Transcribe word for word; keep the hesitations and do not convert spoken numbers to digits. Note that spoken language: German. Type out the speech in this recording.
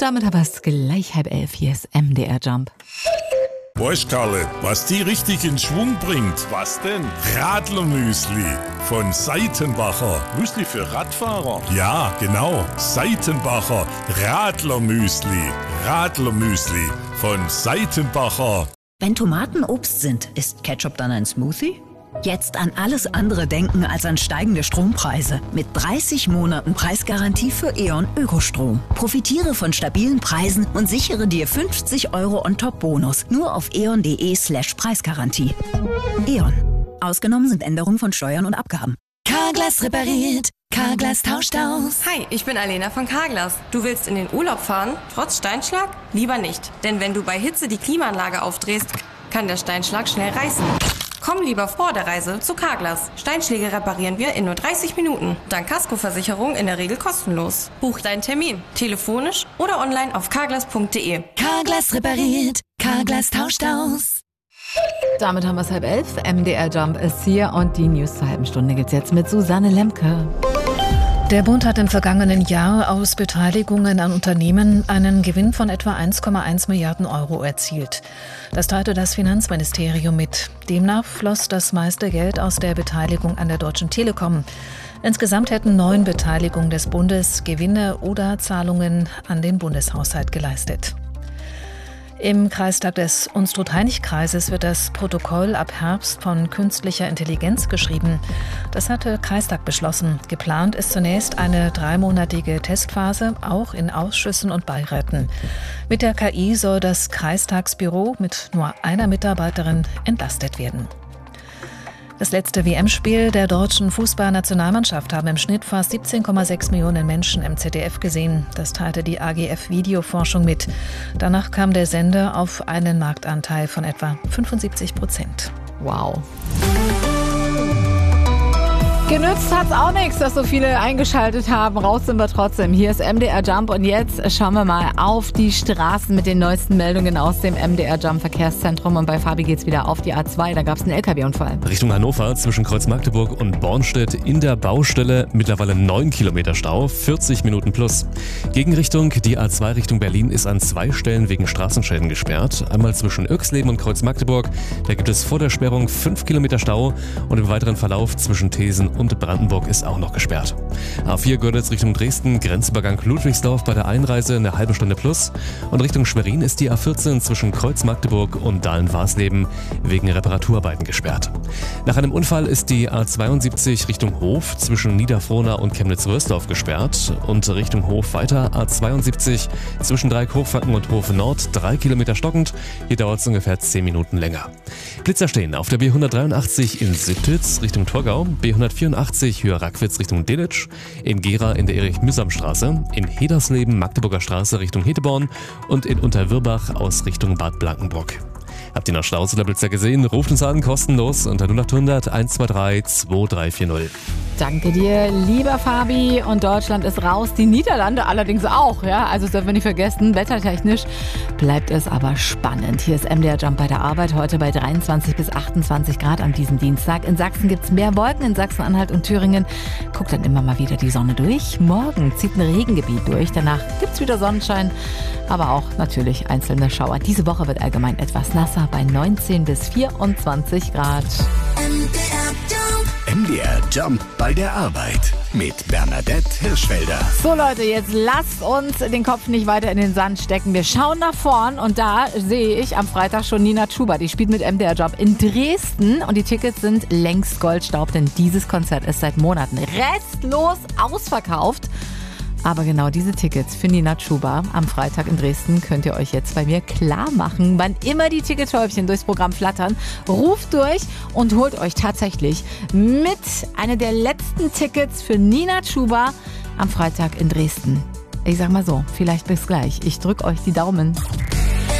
damit haben wir es gleich halb elf. Hier ist M D R Jump. Weißt Karle, was die richtig in Schwung bringt? Was denn? Radlermüsli von Seitenbacher. Müsli für Radfahrer? Ja, genau. Seitenbacher Radlermüsli. Radlermüsli von Seitenbacher. Wenn Tomaten Obst sind, ist Ketchup dann ein Smoothie? Jetzt an alles andere denken als an steigende Strompreise. Mit dreißig Monaten Preisgarantie für E.ON Ökostrom. Profitiere von stabilen Preisen und sichere dir fünfzig Euro On-Top-Bonus. Nur auf eon.de slash Preisgarantie. E.ON. Ausgenommen sind Änderungen von Steuern und Abgaben. Carglass repariert. Carglass tauscht aus. Hi, ich bin Alena von Carglass. Du willst in den Urlaub fahren, trotz Steinschlag? Lieber nicht. Denn wenn du bei Hitze die Klimaanlage aufdrehst, kann der Steinschlag schnell reißen. Komm lieber vor der Reise zu Carglass. Steinschläge reparieren wir in nur dreißig Minuten. Dank Kaskoversicherung in der Regel kostenlos. Buch deinen Termin. Telefonisch oder online auf carglass punkt de. Carglass repariert. Carglass tauscht aus. Damit haben wir es halb elf. M D R Jump ist hier und die News zur halben Stunde gibt's jetzt mit Susanne Lemke. Der Bund hat im vergangenen Jahr aus Beteiligungen an Unternehmen einen Gewinn von etwa eins Komma eins Milliarden Euro erzielt. Das teilte das Finanzministerium mit. Demnach floss das meiste Geld aus der Beteiligung an der Deutschen Telekom. Insgesamt hätten neun Beteiligungen des Bundes Gewinne oder Zahlungen an den Bundeshaushalt geleistet. Im Kreistag des Unstrut-Heinig-Kreises wird das Protokoll ab Herbst von künstlicher Intelligenz geschrieben. Das hat der Kreistag beschlossen. Geplant ist zunächst eine dreimonatige Testphase, auch in Ausschüssen und Beiräten. Mit der K I soll das Kreistagsbüro mit nur einer Mitarbeiterin entlastet werden. Das letzte W M-Spiel der deutschen Fußballnationalmannschaft haben im Schnitt fast siebzehn Komma sechs Millionen Menschen im Z D F gesehen. Das teilte die A G F Videoforschung mit. Danach kam der Sender auf einen Marktanteil von etwa fünfundsiebzig Prozent. Wow. Genützt hat's auch nichts, dass so viele eingeschaltet haben. Raus sind wir trotzdem. Hier ist M D R Jump und jetzt schauen wir mal auf die Straßen mit den neuesten Meldungen aus dem M D R Jump Verkehrszentrum. Und bei Fabi geht's wieder auf die A zwei. Da gab's einen L K W-Unfall. Richtung Hannover zwischen Kreuz-Magdeburg und Bornstedt in der Baustelle mittlerweile neun Kilometer Stau, vierzig Minuten plus. Gegenrichtung, die A zwei Richtung Berlin ist an zwei Stellen wegen Straßenschäden gesperrt. Einmal zwischen Oechsleben und Kreuz-Magdeburg. Da gibt es vor der Sperrung fünf Kilometer Stau und im weiteren Verlauf zwischen Thesen und Brandenburg ist auch noch gesperrt. A vier gehört jetzt Richtung Dresden, Grenzübergang Ludwigsdorf bei der Einreise eine halbe Stunde plus. Und Richtung Schwerin ist die A vierzehn zwischen Kreuz-Magdeburg und Dahlen-Warsleben wegen Reparaturarbeiten gesperrt. Nach einem Unfall ist die A zweiundsiebzig Richtung Hof zwischen Niederfrohna und Chemnitz-Rösdorf gesperrt. Und Richtung Hof weiter A zweiundsiebzig zwischen Dreieck-Hochfranken und Hof Nord, drei Kilometer stockend. Hier dauert es ungefähr zehn Minuten länger. Blitzer stehen auf der B hundertdreiundachtzig in Süttitz Richtung Torgau, B hundertvierundachtzig Höher Rackwitz Richtung Delitzsch, in Gera in der Erich-Mühsam-Straße, in Hedersleben Magdeburger Straße Richtung Heteborn und in Unterwirbach aus Richtung Bad Blankenburg. Habt ihr noch Staus oder Blitzer gesehen? Ruft uns an, kostenlos unter null acht hundert eins zwei drei zwei drei vier null. Danke dir, lieber Fabi. Und Deutschland ist raus, die Niederlande allerdings auch. Ja, also das dürfen wir nicht vergessen, wettertechnisch bleibt es aber spannend. Hier ist M D R Jump bei der Arbeit, heute bei dreiundzwanzig bis achtundzwanzig Grad am diesem Dienstag. In Sachsen gibt es mehr Wolken, in Sachsen-Anhalt und Thüringen guckt dann immer mal wieder die Sonne durch. Morgen zieht ein Regengebiet durch, danach gibt es wieder Sonnenschein, aber auch natürlich einzelne Schauer. Diese Woche wird allgemein etwas nasser bei neunzehn bis vierundzwanzig Grad. M D R Jump bei der Arbeit mit Bernadette Hirschfelder. So Leute, jetzt lasst uns den Kopf nicht weiter in den Sand stecken. Wir schauen nach vorn und da sehe ich am Freitag schon Nina Chuba. Die spielt mit M D R Jump in Dresden und die Tickets sind längst Goldstaub, denn dieses Konzert ist seit Monaten restlos ausverkauft. Aber genau diese Tickets für Nina Chuba am Freitag in Dresden könnt ihr euch jetzt bei mir klar machen. Wann immer die Tickethäubchen durchs Programm flattern, ruft durch und holt euch tatsächlich mit einer der letzten Tickets für Nina Chuba am Freitag in Dresden. Ich sag mal so, vielleicht bis gleich. Ich drück euch die Daumen.